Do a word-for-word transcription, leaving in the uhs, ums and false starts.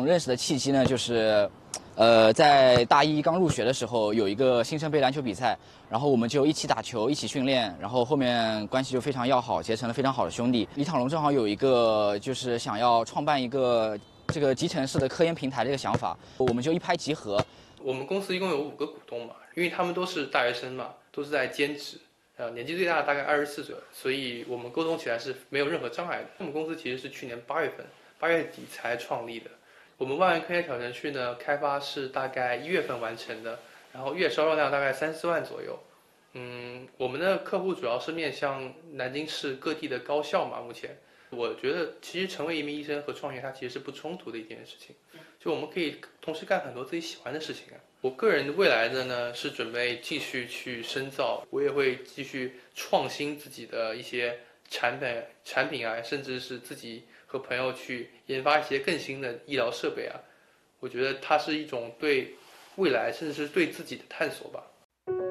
种认识的契机呢，就是，呃，在大一刚入学的时候，有一个新生杯篮球比赛，然后我们就一起打球，一起训练，然后后面关系就非常要好，结成了非常好的兄弟。李淌龙正好有一个就是想要创办一个这个集成式的科研平台的一个想法，我们就一拍即合。 我们公司一共有五个股东嘛，因为他们都是大学生嘛，都是在兼职。呃，年纪最大的大概二十四岁，所以我们沟通起来是没有任何障碍的。我们公司其实是去年八月份，八月底才创立的。我们万元科研小程序呢，开发是大概一月份完成的，然后月销售量大概三四万左右。嗯，我们的客户主要是面向南京市各地的高校嘛。目前，我觉得其实成为一名医生和创业，它其实是不冲突的一件事情。就我们可以同时干很多自己喜欢的事情啊。我个人未来的呢是准备继续去深造，我也会继续创新自己的一些产品、产品啊，甚至是自己和朋友去研发一些更新的医疗设备啊。我觉得它是一种对未来甚至是对自己的探索吧。